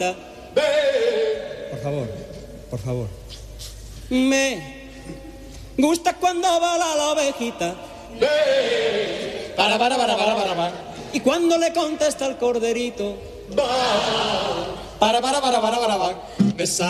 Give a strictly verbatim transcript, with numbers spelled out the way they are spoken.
ovejita. Por favor, por favor. Me gusta cuando bala la ovejita. Para, para, para, para, para, para. Y cuando le contesta el corderito. Para, para, para, para, para, para. Besa